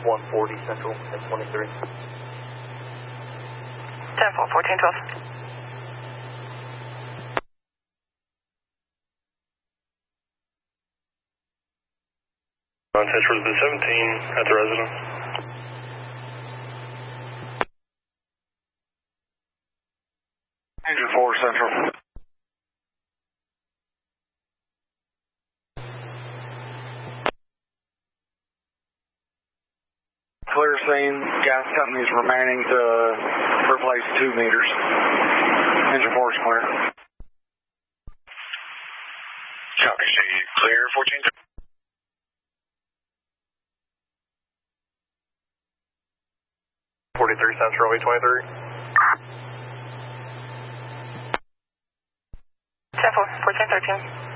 140 Central at 23. 10-4, 14-12. Contest for the 17 at the residence. Engine 4 Central. Clear scene, gas company's remaining to replace 2 meters. Engine 4 is clear. Copy, clear 14. 43 Central, 823. 10-4, 14-13.